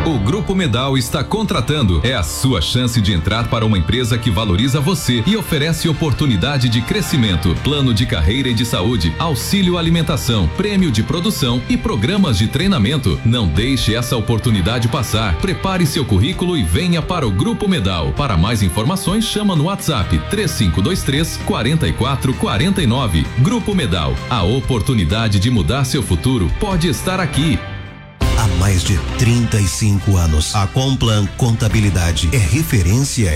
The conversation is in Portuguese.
O Grupo Medal está contratando. É a sua chance de entrar para uma empresa que valoriza você e oferece oportunidade de crescimento, plano de carreira e de saúde, auxílio alimentação, prêmio de produção e programas de treinamento. Não deixe essa oportunidade passar. Prepare seu currículo e venha para o Grupo Medal. Para mais informações, chama no WhatsApp 3523-4449. Grupo Medal. A oportunidade de mudar seu futuro pode estar aqui. Há mais de 35 anos, a Complan Contabilidade é referência